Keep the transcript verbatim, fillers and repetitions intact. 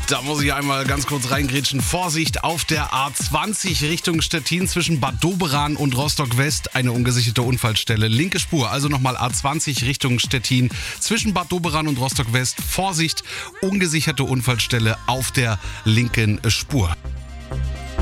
Da muss ich einmal ganz kurz reingrätschen. Vorsicht auf der A zwanzig Richtung Stettin zwischen Bad Doberan und Rostock West. Eine ungesicherte Unfallstelle. Linke Spur, also nochmal A zwanzig Richtung Stettin zwischen Bad Doberan und Rostock West. Vorsicht, ungesicherte Unfallstelle auf der linken Spur.